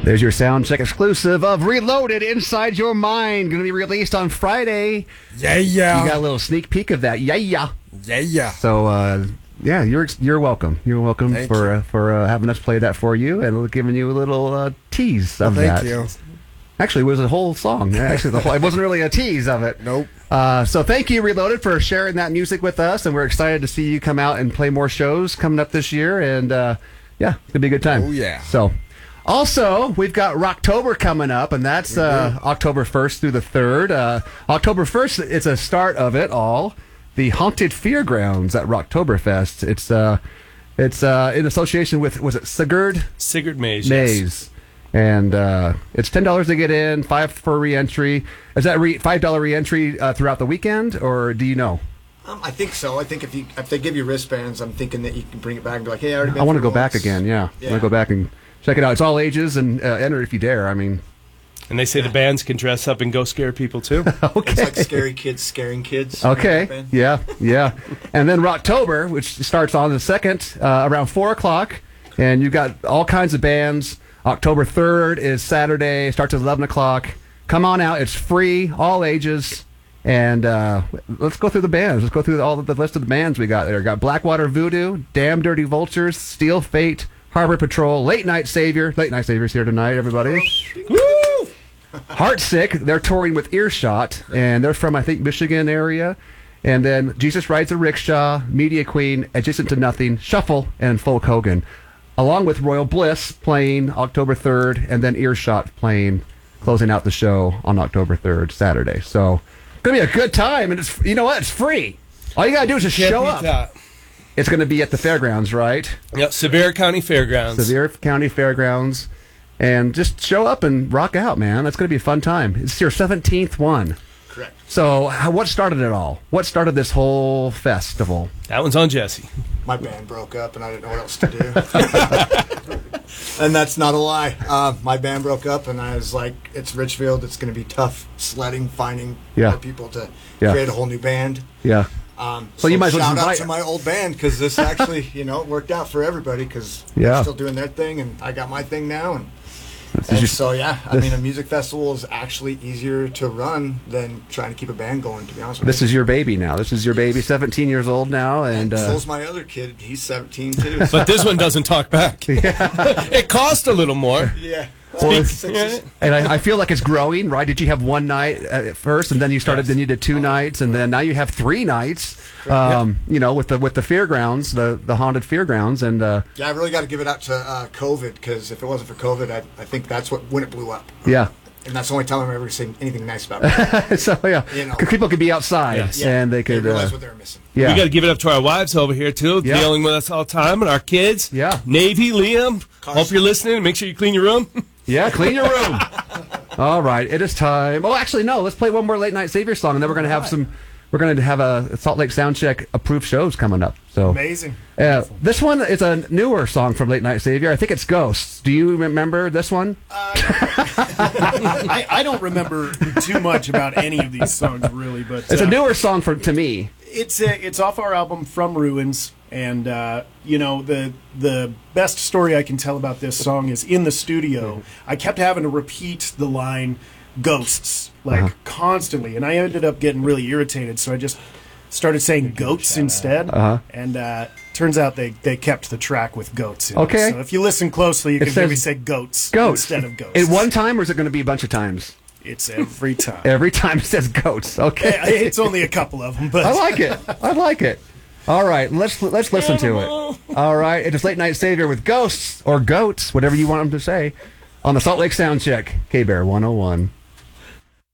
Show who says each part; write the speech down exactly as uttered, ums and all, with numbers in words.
Speaker 1: There's your sound check exclusive of Reloaded Inside Your Mind. Going to be released on Friday.
Speaker 2: Yeah, yeah.
Speaker 1: You got a little sneak peek of that. Yeah, yeah.
Speaker 2: Yeah, yeah.
Speaker 1: So, uh, yeah, you're you're welcome. You're welcome
Speaker 2: Thank
Speaker 1: for
Speaker 2: you.
Speaker 1: uh, for uh, having us play that for you and giving you a little uh, tease of
Speaker 2: Thank
Speaker 1: that.
Speaker 2: you.
Speaker 1: Actually, it was a whole song. Actually, the whole, it wasn't really a tease of it.
Speaker 2: Nope.
Speaker 1: Uh, so thank you, Reloaded, for sharing that music with us, and we're excited to see you come out and play more shows coming up this year. And uh, yeah, it's gonna be a good time.
Speaker 2: Oh yeah.
Speaker 1: So. Also, we've got Rocktober coming up, and that's uh, October first through the third. Uh, October first, it's a start of it all. The Haunted Fairgrounds at Rocktoberfest. It's uh, it's uh, in association with, was it Sigurd?
Speaker 3: Sigurd Mays.
Speaker 1: Mays.
Speaker 3: Yes.
Speaker 1: And uh, it's ten dollars to get in, five for re-entry. Is that re- five dollars re-entry uh, throughout the weekend, or do you know?
Speaker 4: Um, I think so. I think if you if they give you wristbands, I'm thinking that you can bring it back and be like, hey, I already been
Speaker 1: I want to
Speaker 4: through
Speaker 1: go back
Speaker 4: once.
Speaker 1: again, yeah.
Speaker 4: Yeah.
Speaker 1: I want to go back and check it out. It's all ages, and uh, enter if you dare. I mean,
Speaker 3: And they say the bands can dress up and go scare people too.
Speaker 1: okay.
Speaker 4: It's like scary kids scaring kids.
Speaker 1: Okay, yeah, yeah. And then Rocktober, which starts on the second, uh, around four o'clock, and you've got all kinds of bands. October third is Saturday, starts at eleven o'clock. Come on out, it's free, all ages. And uh, let's go through the bands. Let's go through all of the list of the bands we got there. Got Blackwater Voodoo, Damn Dirty Vultures, Steel Fate, Harbor Patrol, Late Night Savior. Late Night Savior's here tonight, everybody. Woo! Heartsick, they're touring with Earshot, and they're from, I think, Michigan area. And then Jesus Rides a Rickshaw, Media Queen, Adjacent to Nothing, Shuffle, and Folk Hogan. Along with Royal Bliss playing October third, and then Earshot playing, closing out the show on October third, Saturday. So, going to be a good time, and it's, you know what? It's free. All you got to do is just
Speaker 3: Can't
Speaker 1: show
Speaker 3: beat
Speaker 1: up.
Speaker 3: that.
Speaker 1: It's going to be at the fairgrounds, right?
Speaker 3: Yep, Sevier County Fairgrounds.
Speaker 1: Sevier County Fairgrounds. And just show up and rock out, man. That's going to be a fun time. It's your seventeenth one.
Speaker 4: Correct.
Speaker 1: So, how, what started it all? What started this whole festival?
Speaker 3: That one's on Jesse.
Speaker 4: My band broke up, and I didn't know what else to do. And that's not a lie. Uh, my band broke up, and I was like, it's Richfield. It's going to be tough sledding, finding
Speaker 1: Yeah.
Speaker 4: more people to
Speaker 1: Yeah.
Speaker 4: create a whole new band.
Speaker 1: Yeah.
Speaker 4: Um,
Speaker 1: So you might as well
Speaker 4: shout
Speaker 1: just
Speaker 4: out
Speaker 1: invite-
Speaker 4: to my old band, because this actually, you know, worked out for everybody, because
Speaker 1: Yeah.
Speaker 4: they're still doing their thing, and I got my thing now. And,
Speaker 1: This is
Speaker 4: and
Speaker 1: your-
Speaker 4: so, yeah, I
Speaker 1: this-
Speaker 4: mean, a music festival is actually easier to run than trying to keep a band going, to be honest with
Speaker 1: This
Speaker 4: you.
Speaker 1: is your baby now. This is your baby, seventeen years old now. And uh,
Speaker 4: So's my other kid. He's seventeen, too.
Speaker 3: But this one doesn't talk back. It cost a little more.
Speaker 4: Yeah.
Speaker 1: Well,
Speaker 4: Six- six-
Speaker 1: and I, I feel like it's growing, right? Did you have one night at first, and then you started,
Speaker 3: Yes.
Speaker 1: then you did two nights, and then now you have three nights. Um, You know, with the with the fairgrounds, the the haunted fairgrounds, and uh,
Speaker 4: Yeah, I really got to give it out to uh, COVID, because if it wasn't for COVID, I, I think that's what when it blew up.
Speaker 1: yeah.
Speaker 4: And that's the only time I'm ever saying anything nice about it.
Speaker 1: So yeah,
Speaker 4: You know.
Speaker 1: 'Cause people could be outside,
Speaker 3: Yes.
Speaker 4: Yeah,
Speaker 1: and they could.
Speaker 4: realize
Speaker 1: uh,
Speaker 4: what they were missing.
Speaker 1: yeah.
Speaker 3: We got to give it up to our wives over here too,
Speaker 1: Yeah.
Speaker 3: dealing with us all the time, and our kids.
Speaker 1: Yeah.
Speaker 3: Navy, Liam.
Speaker 4: Carson.
Speaker 3: Hope you're listening. Make sure you clean your room.
Speaker 1: Yeah, clean your room. All right, it is time. Oh, actually, no. Let's play one more Late Night Savior song, and then we're going to have some. We're going to have a Salt Lake Soundcheck approved shows coming up. So
Speaker 2: Amazing.
Speaker 1: uh, this one is a newer song from Late Night Savior. I think it's Ghosts. Do you remember this one?
Speaker 2: I, I don't remember too much about any of these songs, really, but
Speaker 1: It's
Speaker 2: uh,
Speaker 1: a newer song for to me.
Speaker 2: It's a, it's off our album From Ruins, and uh, you know the the best story I can tell about this song is in the studio. I kept having to repeat the line "ghosts" like
Speaker 1: Uh-huh.
Speaker 2: constantly, and I ended up getting really irritated. So I just started saying "goats" instead,
Speaker 1: Uh-huh.
Speaker 2: and uh, turns out they, they kept the track with goats. In
Speaker 1: Okay.
Speaker 2: it. So if you listen closely, you
Speaker 1: It
Speaker 2: can hear
Speaker 1: says
Speaker 2: me say "goats"
Speaker 1: Goats
Speaker 2: instead of "ghosts."
Speaker 1: At one time, or is it going to be a bunch of times?
Speaker 2: It's every time.
Speaker 1: Every time it says goats. Okay.
Speaker 2: It's only a couple of them, but
Speaker 1: I like it. I like it. All right, let's let's listen to it. All right, it is Late Night Savior with Ghosts or Goats, whatever you want them to say, on the Salt Lake Soundcheck, K-Bear one oh one.